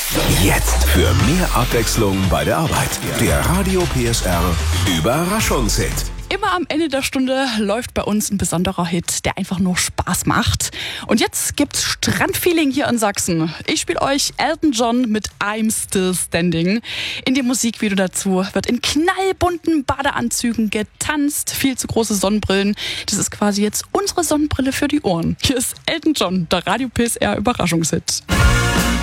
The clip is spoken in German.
Jetzt für mehr Abwechslung bei der Arbeit. Der Radio PSR Überraschungshit. Immer am Ende der Stunde läuft bei uns ein besonderer Hit, der einfach nur Spaß macht. Und jetzt gibt's Strandfeeling hier in Sachsen. Ich spiele euch Elton John mit I'm Still Standing. In dem Musikvideo dazu wird in knallbunten Badeanzügen getanzt, viel zu große Sonnenbrillen. Das ist quasi jetzt unsere Sonnenbrille für die Ohren. Hier ist Elton John, der Radio PSR Überraschungshit.